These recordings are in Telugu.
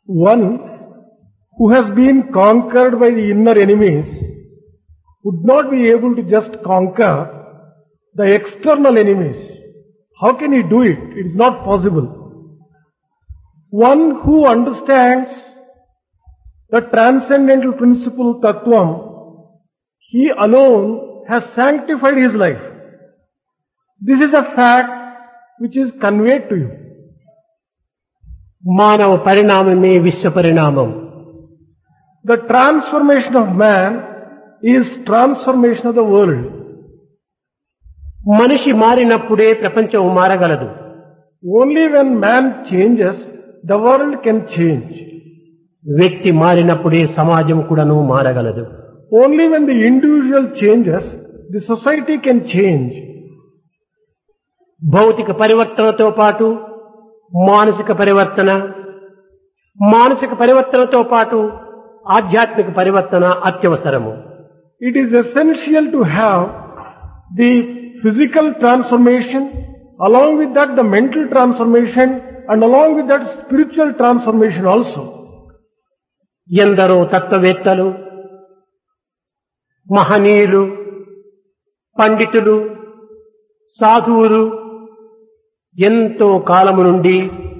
One who has been conquered by the inner enemies would not be able to just conquer the external enemies. How can he do it? It is not possible. One who understands the transcendental principle Tattvam, he alone has sanctified his life. This is a fact which is conveyed to you. మానవ పరిణామమే విశ్వ పరిణామం. The transformation of man is transformation of the world. మనిషి మారినప్పుడే ప్రపంచం మారగలదు. Only when man changes, the world can change. వ్యక్తి మారినప్పుడే సమాజం కూడాను మారగలదు. Only when the individual changes, the society can change. భౌతిక పరివర్తనతో పాటు మానసిక పరివర్తన, మానసిక పరివర్తనతో పాటు ఆధ్యాత్మిక పరివర్తన అత్యవసరము. It is essential to have the physical transformation, along with that the mental transformation, and along with that spiritual transformation also. ఎందరో తత్వవేత్తలు, మహనీయులు, పండితులు, సాధువులు ఎంతో కాలము నుండి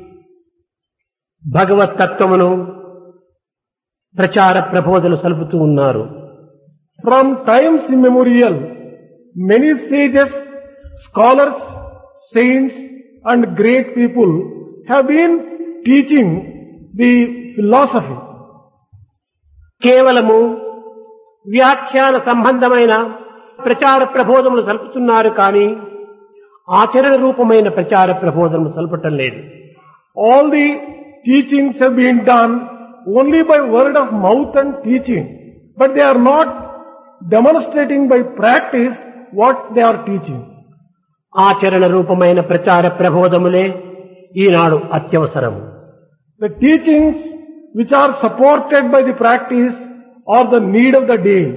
భగవతత్వమును ప్రచార ప్రబోధలు సలుపుతూ ఉన్నారు. From times immemorial, many sages, scholars, saints and great people have been teaching the philosophy. కేవలము వ్యాఖ్యాన సంబంధమైన ప్రచార ప్రబోధములు సలుపుతున్నారు కానీ ఆచరణ రూపమైన ప్రచార ప్రబోధములు సలపటం లేదు. All the teachings have been done only by word of mouth and teaching, but they are not demonstrating by practice what they are teaching. ఆచరణ రూపమైన ప్రచార ప్రబోధములే ఈనాడు అత్యవసరము. The teachings which are supported by the practice are the need of the day.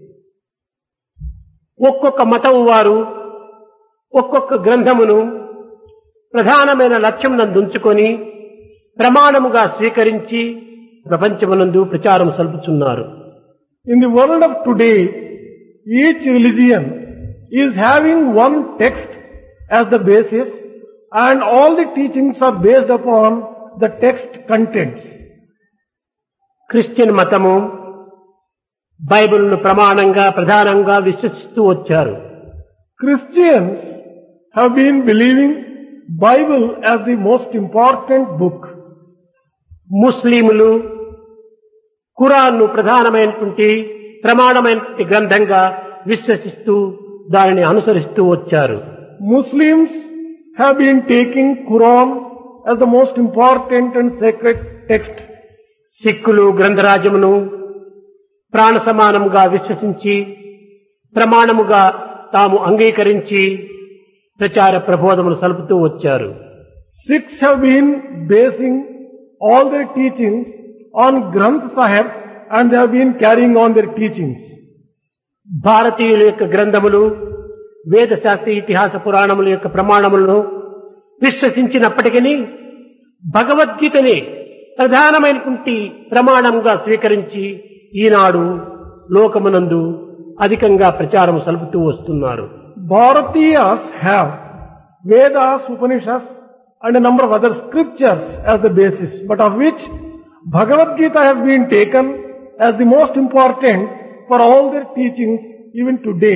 ఒక్కొక్క మతం వారు ఒక్కొక్క గ్రంథమును ప్రధానమైన లక్ష్యమునందు ఉంచుకొని ప్రమాణముగా స్వీకరించి ప్రపంచమునందు ప్రచారం సల్పుతున్నారు. In the world of today, each religion is having one text as the basis, and all the teachings are based upon the text contents. Christian మతము బైబిల్ను ప్రమాణంగా ప్రధానంగా విశ్వసిస్తూ వచ్చారు. Christians have been believing Bible as the most important book. ముస్లింలు ఖురాన్ను ప్రధానమైనటువంటి ప్రమాణమైనటువంటి గ్రంథంగా విశ్వసిస్తూ దానిని అనుసరిస్తూ వచ్చారు. Muslims have been taking Quran as the most important and sacred text. సిక్కులు గ్రంథరాజమును ప్రాణ సమానముగా విశ్వసించి ప్రమాణముగా తాము అంగీకరించి ప్రచార ప్రబోధములు సలుపుతూ వచ్చారు. Sikhs have been basing all their teachings on Granth Sahib, and they have been carrying on their teachings. భారతీయుల యొక్క గ్రంథములు వేద శాస్త్ర ఇతిహాస పురాణముల యొక్క ప్రమాణములను విశ్వసించినప్పటికీ భగవద్గీతని ప్రధానమైనటువంటి ప్రమాణంగా స్వీకరించి ఈనాడు లోకమునందు అధికంగా ప్రచారం సలుపుతూ వస్తున్నారు. Bharatiyas have Vedas, Upanishads and a number of other scriptures as the basis, but of which Bhagavad Gita has been taken as the most important for all their teachings even today.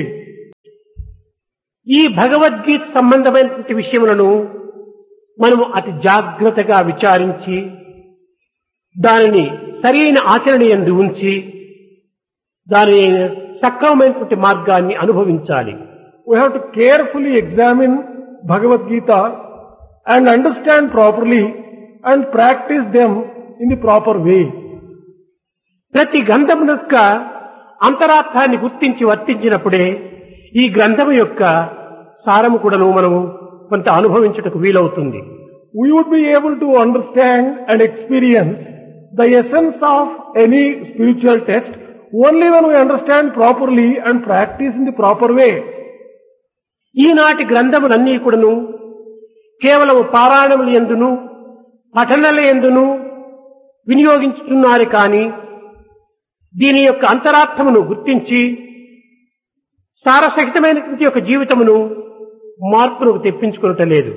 ఈ భగవద్గీత సంబంధమైనటువంటి విషయములను మనము అతి జాగ్రత్తగా విచారించి దానిని సరైన ఆచరణ యందు ఉంచి దాని సక్రమమైనటువంటి మార్గాన్ని అనుభవించాలి. We have to carefully examine Bhagavad Gita and understand properly and practice them in the proper way. ప్రతి గ్రంథం యొక్క అంతరార్థాన్ని గుర్తించి వర్తించినప్పుడే ఈ గ్రంథం యొక్క సారము కూడాను మనము కొంత అనుభవించుటకు వీలవుతుంది. We would be able to understand and experience the essence of any spiritual text only when we understand properly and practice in the proper way. ఈనాటి గ్రంథములన్నీ కూడాను కేవలం పారాయణముల యందును పఠనల యందును వినియోగించుతున్నారు కానీ దీని యొక్క అంతరార్థమును గుర్తించి సారసహితమైనటువంటి యొక్క జీవితమును మార్పును తెప్పించుకోవటం లేదు.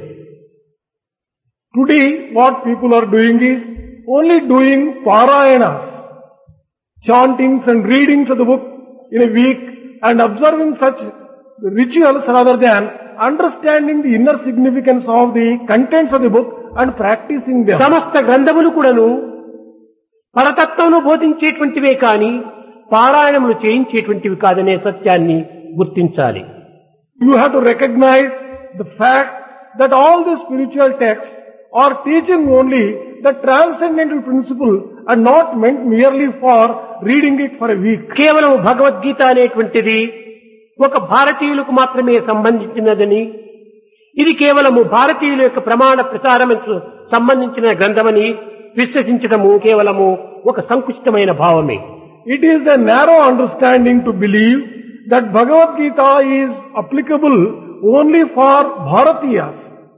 Today what people are doing is only doing parayanas, chantings and readings of the book in a week and observing such rituals rather than understanding the inner significance of the contents of the book and practicing them. సమస్త గ్రంథములు కూడాను పరతత్వమును బోధించేటువంటివే కాని పారాయణములు చేయించేటువంటివి కాదనే సత్యాన్ని గుర్తించాలి. You have to recognize the fact that all the spiritual texts are teaching only the transcendental principle and not meant merely for reading it for a week. కేవలం భగవద్గీత అనేటువంటిది ఒక భారతీయులకు మాత్రమే సంబంధించినదని, ఇది కేవలము భారతీయుల యొక్క ప్రమాణ ప్రచారముకు సంబంధించిన గ్రంథమని విశ్వసించడము కేవలము ఒక సంకుచితమైన భావమే. It is a narrow understanding to believe that Bhagavad Gita is applicable only for Bharatiyas.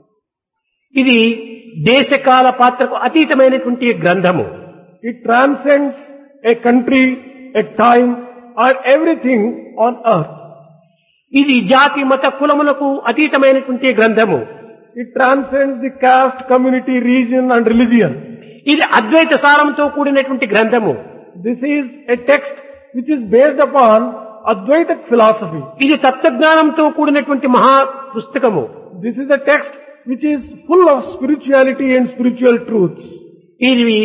ఇది దేశకాల పాత్రకు అతీతమైనటువంటి గ్రంథము. It transcends a country, a time, or everything on earth. ఇది జాతి మత కులములకు అతీతమైనటువంటి గ్రంథము. It transcends the caste, community, region and religion. ఇది అద్వైత సారంతో కూడినటువంటి గ్రంథము. This is a text which is based upon Advaitic philosophy. ఇది తత్వజ్ఞానంతో కూడినటువంటి మహా పుస్తకము. This is a text which is full of spirituality and spiritual truths. ఇది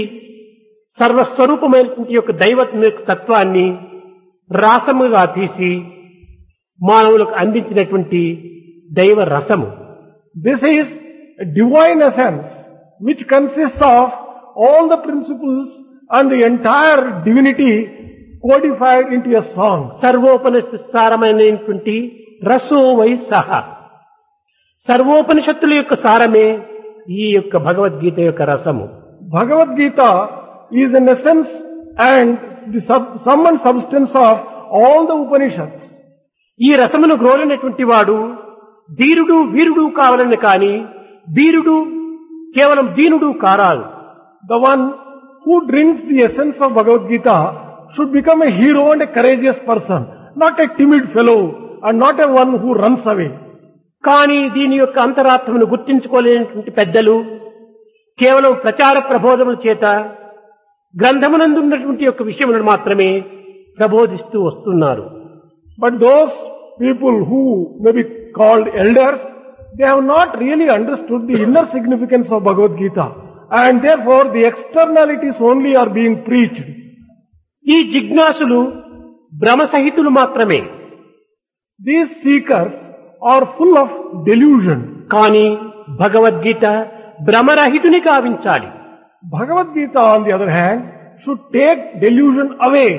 సర్వస్వరూపమైనటువంటి యొక్క దైవ తత్వాన్ని రాసముగా తీసి మానవులకు అందించినటువంటి దైవ రసము. This is a divine essence which consists of all the principles and the entire divinity codified into a song. సర్వోపనిషత్సారమైనటువంటి రసో why సహ. సర్వోపనిషత్తుల యొక్క సారమే ఈ యొక్క భగవద్గీత యొక్క రసము. Bhagavad Gita is an essence and the sum and substance of all the Upanishads. ఈ రసమును గ్రోలినటువంటి వాడు ధీరుడు వీరుడు కావాలని కాని ధీరుడు కేవలం దీనుడు కారాదు. The one who drinks the essence of Bhagavad Gita should become a hero and a courageous person, not a timid fellow and not a one who runs away. కానీ దీని యొక్క అంతరార్థమును గుర్తించుకోలేనటువంటి పెద్దలు కేవలం ప్రచార ప్రబోధముల చేత గ్రంథమునందు ఉన్నటువంటి యొక్క విషయములను మాత్రమే ప్రబోధిస్తూ వస్తున్నారు. But those people who may be called elders, they have not really understood the inner significance of Bhagavad Gita, and therefore the externalities only are being preached. ఈ జిజ్ఞాసులు భ్రమసహితులు మాత్రమే. These seekers are full of delusion. కానీ Bhagavad Gita భ్రమరహితుని కావించాలి. Bhagavad Gita, on the other hand, should take delusion away.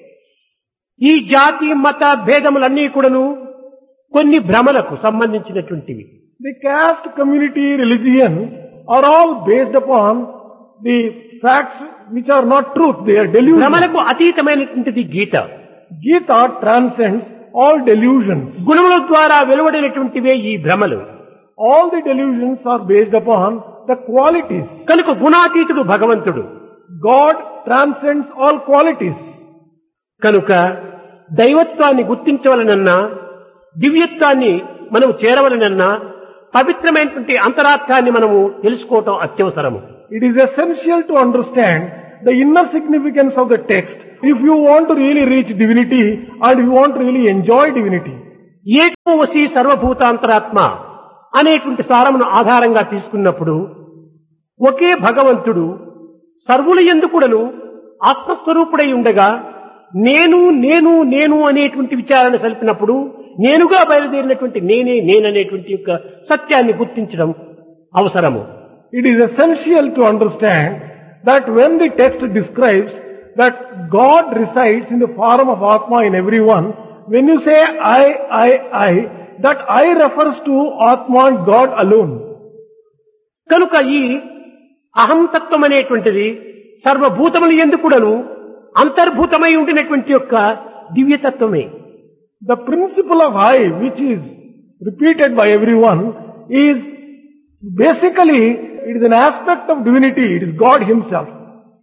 ఈ జాతి మత భేదములన్నీ కూడాను కొన్ని భ్రమలకు సంబంధించినటువంటివి. The caste, community, religion are all based upon the facts which are not truth. They are delusions. భ్రమలకు అతీతమైనటువంటిది Gita. Gita transcends all delusions. గుణముల ద్వారా వెలువడినటువంటివే ఈ భ్రమలు. All the delusions are based upon the qualities. కనుక గుణాతీతుడు భగవంతుడు. God transcends all qualities. కనుక దైవత్వాన్ని గుర్తించవలనన్నా దివ్యత్వాన్ని మనము చేరవలనన్నా పవిత్రమైనటువంటి అంతరార్థాన్ని మనము తెలుసుకోవటం అత్యవసరము. It is essential to understand the inner significance of the text if you want to really reach divinity and if you want to really enjoy divinity. ఏకో వసి సర్వభూతాంతరాత్మ అనేటువంటి సారమును ఆధారంగా తీసుకున్నప్పుడు ఒకే భగవంతుడు సర్వుల యందు కూడాను ఆత్మస్వరూపుడై ఉండగా నేను నేను నేను అనేటువంటి విచారణ సలిపినప్పుడు నేనుగా బయలుదేరినటువంటి నేనే నేననేటువంటి యొక్క సత్యాన్ని గుర్తించడం అవసరము. It is essential to understand that when the text describes that God resides in the form of Atma in everyone, when you say I, that I refers to Atma and God alone. కనుక ఈ అహంతత్వం అనేటువంటిది సర్వభూతములు యందు కూడాను అంతర్భూతమై ఉండినటువంటి యొక్క దివ్యతత్వమే. The principle of I, which is repeated by everyone, is basically, it is an aspect of divinity. It is God Himself.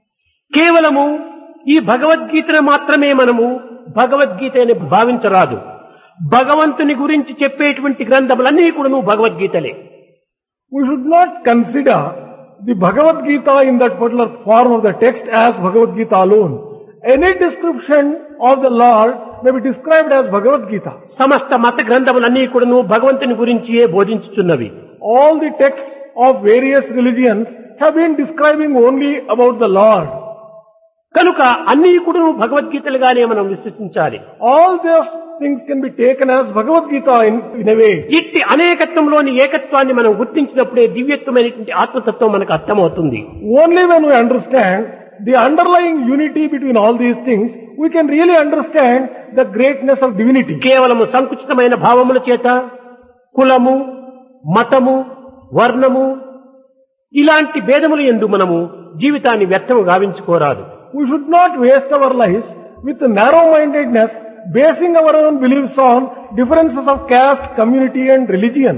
కేవలము ఈ భగవద్గీతను మాత్రమే మనము భగవద్గీత అని భావించరాదు. భగవంతుని గురించి చెప్పేటువంటి గ్రంథములన్నీ కూడా భగవద్గీతలే. We should not consider the Bhagavad Gita in that particular form of the text as Bhagavad Gita alone. Any description of the Lord may be described as Bhagavad Gita. సమస్త మత గ్రంథములన్నీ కూడా భగవంతుని గురించియే బోధించుచున్నవి. All the texts of various religions have been describing only about the Lord. కనుక అన్ని కూడా భగవద్గీతలుగానే మనం విశ్వసించాలి. All those things can be taken as Bhagavad Gita in a way. ఇట్టి అనేకత్వంలోని ఏకత్వాన్ని మనం గుర్తించినప్పుడే దివ్యత్వమైనటువంటి ఆత్మతత్వం మనకు అర్థమవుతుంది. Only when we understand the underlying unity between all these things, we can really understand the greatness of divinity. కేవలము సంకుచితమైన భావముల చేత కులము, మతము, వర్ణము ఇలాంటి భేదముల యందు మనము జీవితాన్ని వ్యర్థము గావించుకోరాదు. We should not waste our lives with narrow-mindedness, basing our own beliefs on differences of caste, community and religion.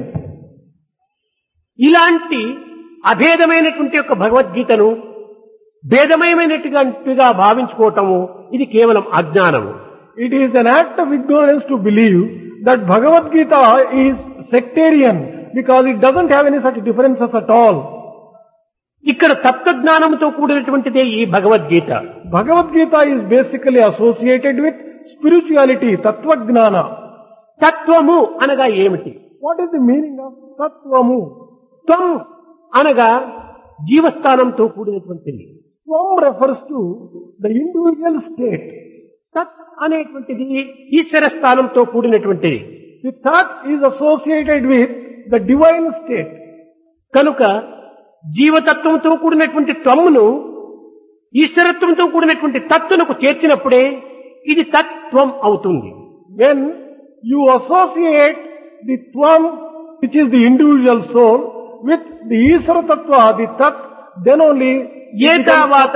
ఇలాంటి అభేదమైనటువంటి యొక్క భగవద్గీతను భేదమయమైనట్టుగా భావించుకోవటము ఇది కేవలం అజ్ఞానము. It is an act of ignorance to believe that Bhagavad Gita is sectarian because it doesn't have any such differences at all. ఇక్కడ తత్వజ్ఞానంతో కూడినటువంటిదే ఈ Bhagavad Gita. Bhagavad Gita is basically associated with spirituality, tattva gnana. తత్వము అనగా ఏమిటి? What is the meaning of tattvamu? త్వం అనగా జీవస్థానంతో కూడినటువంటిది. Tvam refers to the individual state. తత్ అనేటువంటిది ఈశ్వర స్థానంతో కూడినటువంటిది. The tat is associated with the divine state. కనుక జీవతత్వంతో కూడినటువంటి త్వమును ఈశ్వరత్వంతో కూడినటువంటి తత్తునకు చేర్చినప్పుడే ఇది తత్వం అవుతుంది. When you associate the tvam, which is the individual soul, with the Ishvara Tattva, the tat, then only ఏ తర్వాత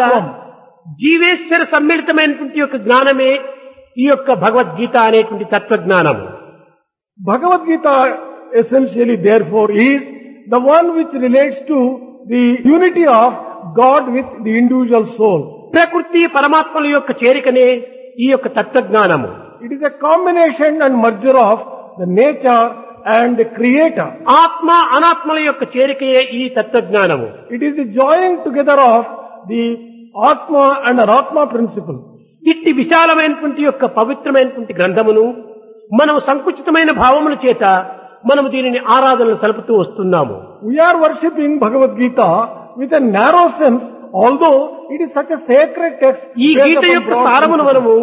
జీవేశ్వర సమ్మిళితమైనటువంటి యొక్క జ్ఞానమే ఈ యొక్క భగవద్గీత అనేటువంటి తత్వజ్ఞానము. Bhagavad Gita essentially therefore is the one which relates to the unity of God with the individual soul. ప్రకృతి పరమాత్మల యొక్క చేరికనే ఈ యొక్క తత్వజ్ఞానము. It is a combination and merger of the nature and the creator. ఆత్మ అనాత్మల యొక్క చేరికయే ఈ తత్వజ్ఞానము. It is the joining together of the Atma and Anatma principle. ఇట్టి విశాలమైనటువంటి యొక్క పవిత్రమైనటువంటి గ్రంథమును మనం సంకుచితమైన భావముల చేత మనము దీనిని ఆరాధనలు సలుపుతూ వస్తున్నాము. We are worshipping Bhagavad Gita with a narrow sense, although it is such a sacred text. ఈ గీత యొక్క సారమును మనము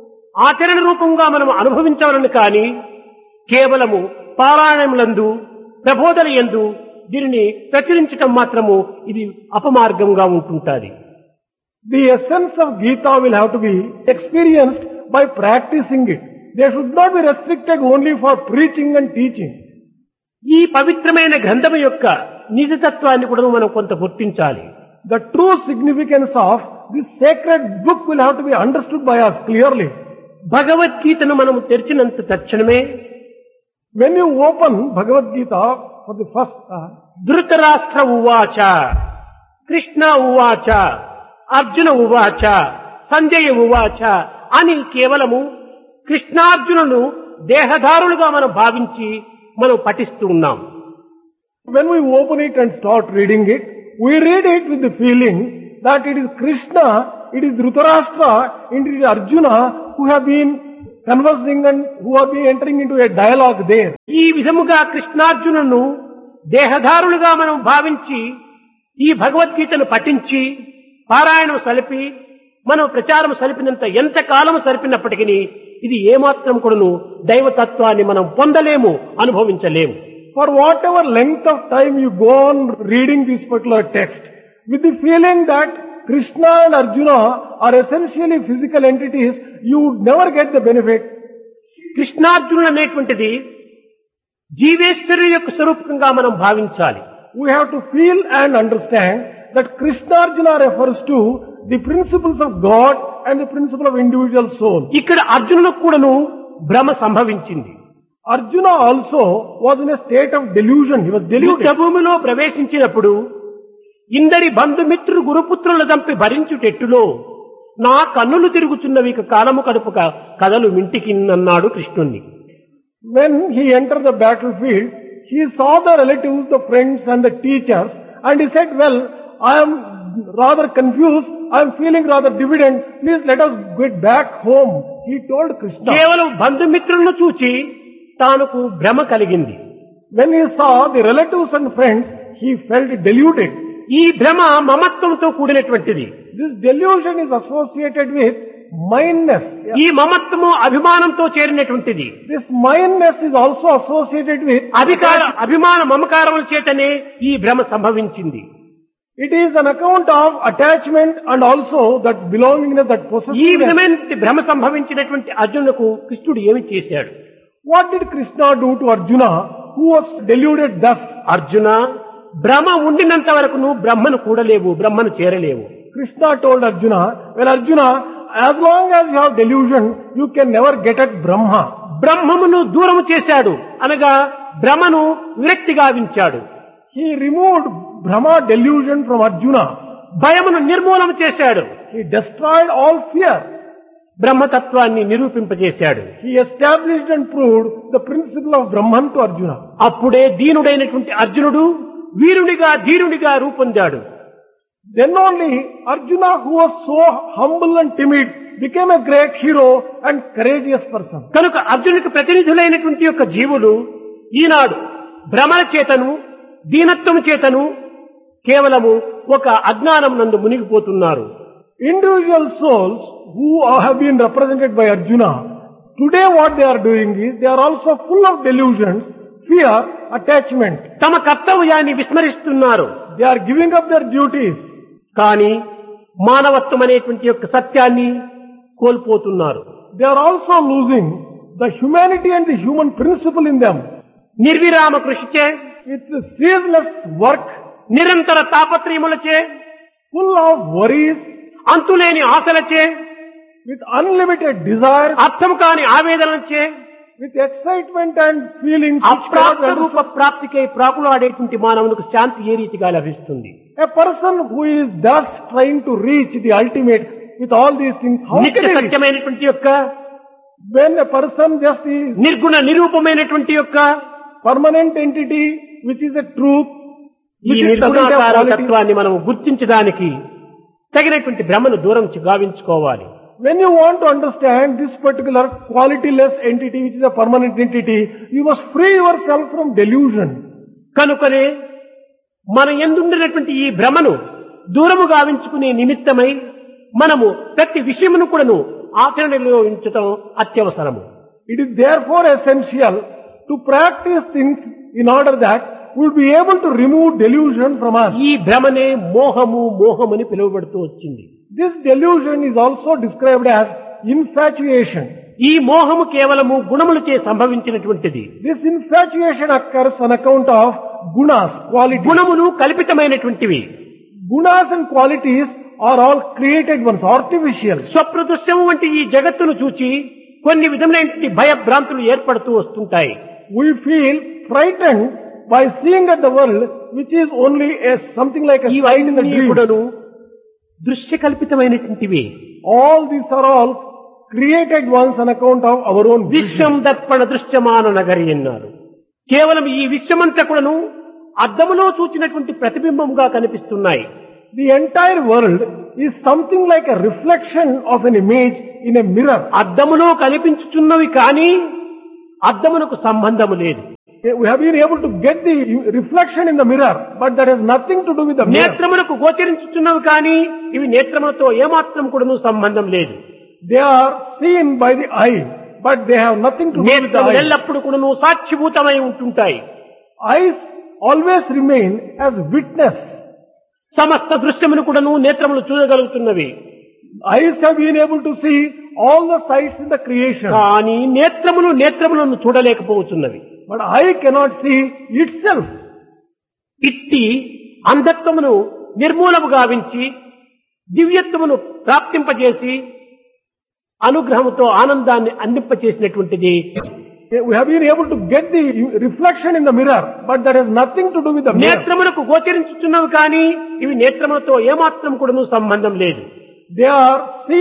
ఆచరణ రూపంగా మనము అనుభవించాలని కానీ కేవలము పారాయణములందు ప్రబోధన యందు దీనిని ప్రచురించటం మాత్రము ఇది అపమార్గంగా ఉంటుంటాది. The essence of Gita will have to be experienced by practicing it. They should not be restricted only for preaching and teaching. ఈ పవిత్రమైన గ్రంథము యొక్క నిజతత్వాన్ని కూడా మనం కొంత గుర్తించాలి. The true significance of this sacred book will have to be understood by us clearly. భగవద్గీతను మనము తెరిచినంత తక్షణమే When you open Bhagavad Gita for the first time, Dhritarashtra ఉవాచ, కృష్ణ ఉవాచ, అర్జున ఉవాచ, సంజయ ఉవాచ అని కేవలము కృష్ణార్జునులను దేహధారులుగా మనం భావించి మనం పఠిస్తూ ఉన్నాం. when we open it and start reading it, we read it with the feeling that it is Krishna, it is Dhritarashtra, it is Arjuna who have been conversing and who have been entering into a dialogue there. ఈ విధముగా కృష్ణార్జునులను దేహధారులుగా మనం భావించి ఈ భగవద్గీతను పఠించి పారాయణం సలిపి మనం ప్రచారం సలిపినంత ఎంత కాలం సలిపినప్పటికీ ఇది ఏమాత్రం కూడాను దైవతత్వాన్ని మనం పొందలేము, అనుభవించలేము. For whatever length of time you go on reading this particular text, with the feeling that Krishna and Arjuna are essentially physical entities, you would never get the benefit. కృష్ణార్జునులు అనేటువంటిది జీవేశ్వరు యొక్క స్వరూపంగా మనం భావించాలి. We have to feel and understand that Krishna Arjuna refers to the principles of God and the principle of individual soul. ఇక్కడ అర్జునులకు కూడాను భ్రమ సంభవించింది. Arjuna also was in a state of delusion. He was deluded. యుద్ధభూమిలో ప్రవేశించినప్పుడు ఇందరి బంధుమిత్రులు గురుపుత్రుల దంపి భరించుటెట్టులో నా కన్నులు తిరుగుతున్నవి ఇక కాలము కడుపుక కథలు మింటికిన్నన్నాడు కృష్ణుణ్ణి. When he entered the battlefield, he saw the relatives, the friends and the teachers, and he said, well, I am rather confused, I am feeling rather dividend, please let us get back home. He told Krishna. కేవలం బంధుమిత్రులను చూచి తానుకు భ్రమ కలిగింది. When he saw the relatives and friends, he felt deluded. ఈ భ్రమ మమత్వంతో కూడినటువంటిది. This delusion is associated with mindness. ఈ మమత్వము అభిమానంతో చేరినటువంటిది. This mindness is also associated with అభిమాన మమకారముల చేతనే ఈ భ్రమ సంభవించింది. It is an account of attachment and also that belongingness, that ఈ possessiveness. విధమైన భ్రమ సంభవించినటువంటి అర్జునులకు కృష్ణుడు ఏమి చేశాడు? What did Krishna do to Arjuna, who was deluded thus? Arjuna, భ్రమ ఉండినంత వరకు నువ్వు బ్రహ్మను కూడలేవు, బ్రహ్మను చేరలేవు. Krishna told Arjuna, well Arjuna, as long as you have delusion, you can never get at Brahma. బ్రహ్మమును దూరము చేశాడు అనగా భ్రమను విరక్తి గావించాడు. He removed Brahma delusion from Arjuna. భయమును నిర్మూలన చేశాడు. He destroyed all fear. బ్రహ్మతత్వాన్ని నిరూపింపజేశాడు. He established and proved the principle of Brahman to Arjuna. అప్పుడే దీనుడైనటువంటి అర్జునుడు వీరునిగా ధీరునిగా రూపొందాడు. Then only Arjuna, who was so humble and timid, became a great hero and courageous person. కనుక అర్జునుడికి ప్రతినిధులైనటువంటి యొక్క జీవులు ఈనాడు భ్రమల చేతను దీనత్వము చేతను కేవలము ఒక అజ్ఞానం నందు మునిగిపోతున్నారు. Individual souls who have been represented by Arjuna, today what they are doing is, they are also full of delusions, fear, attachment. తమ కర్తవ్యాన్ని విస్మరిస్తున్నారు. They are giving up their duties. కానీ మానవత్వం అనేటువంటి యొక్క సత్యాన్ని కోల్పోతున్నారు. They are also losing the humanity and the human principle in them. నిర్విరామ కృషిచే, With the ceaseless work, నిరంతర తాపత్రయములచే, full of worries, అంతులేని ఆశలచే, with unlimited desires, అర్థం కాని ఆవేదనలచే, with excitement and feelings. అప్రాప్త రూప ప్రాప్తికై ప్రాకులాడేటువంటి మానవునికి శాంతి ఏ రీతిగా లభిస్తుంది? A person who is thus trying to reach the ultimate with all these things, how నిత్య can he reach? సత్యమైనటువంటి యొక్క When a person just is నిర్గుణ నిరూపమైనటువంటి యొక్క permanent entity, which is a truth, ఈ which is doesn't have నిర్గుణాకార qualities. తత్వాన్ని మనం గుర్తించడానికి తగినటువంటి భ్రమను దూరం గావించుకోవాలి. When you want to understand this particular qualityless entity, which is a permanent entity, you must free yourself from delusion. కనుకనే మన ఎందుండినటువంటి ఈ భ్రమను దూరము గావించుకునే నిమిత్తమై మనము ప్రతి విషయమును కూడాను ఆచరణలో ఉంచటం అత్యవసరము. It is therefore essential to practice things in order that we will be able to remove delusion from us. ఈ భ్రమనే మోహమని పిలువబడుతూ వచ్చింది. This delusion is also described as infatuation. ఈ మోహము కేవలము గుణములచే సంభవించినటువంటిది. This infatuation occurs on account of gunas, qualities. గుణములు కల్పితమైనటువంటివి. Gunas and qualities are all created ones, artificial. స్వప్రదృశ్యము వంటి ఈ జగత్తును చూచి కొన్ని విధమైనటువంటి భయభ్రాంతులు ఏర్పడుతూ వస్తుంటాయి. We feel frightened by seeing at the world, which is only something like a sign in the ఇవన్నీ dream. కూడాను దృశ్య కల్పితమైనటువంటివి. All these are all created ones on account of our own Vishwam vision. Darpana దృశ్యమాన నగరి అన్నారు. కేవలం ఈ విశ్వమంతా కూడాను అద్దములో చూచినటువంటి ప్రతిబింబముగా కనిపిస్తున్నాయి. The entire world is something like a reflection of an image in a mirror. అద్దములో కనిపించుచున్నవి కానీ అద్దమునకు సంబంధము లేదు. We have been able to get the reflection in the mirror, but that has nothing to do with the mirror. నేత్రమునకు గోచరించుచున్నవి కానీ ఇవి నేత్రములతో ఏమాత్రం కూడాను సంబంధం లేదు. They are seen by the eye, but they have nothing to do with the నేత్రములు eye. ఎల్లప్పుడు కూడాను సాక్షిభూతమై ఉంటుంటాయి. Eyes always remain as witness. సమస్త దృశ్యమును కూడాను నేత్రములు చూడగలుగుతున్నవి. Eyes have been able to see all the sights in the creation, కానీ నేత్రములను చూడలేకపోతున్నవి. but eye cannot see itself. ఇట్టి అంధత్వమును నిర్మూలము గావించి దివ్యత్వమును ప్రాప్తింపజేసి అనుగ్రహముతో ఆనందాన్ని అందింపచేసినటువంటిది We have been able to get the reflection in the mirror, but that has nothing to do with the mirror. నేత్రములకు గోచరించుచున్నవి కానీ ఇవి నేత్రములతో ఏమాత్రం కూడా సంబంధం లేదు. They are